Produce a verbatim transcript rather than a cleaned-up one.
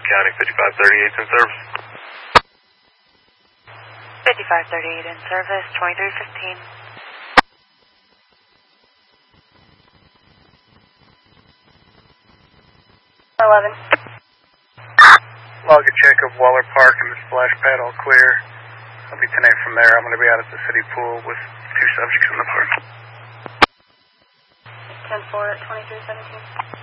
County, fifty-five thirty-eight in service. fifty-five thirty-eight in service, twenty-three fifteen. eleven. Log a check of Waller Park and the splash pad all clear. I'll be ten eight from there. I'm going to be out at the city pool with two subjects in the park. ten four at twenty-three seventeen.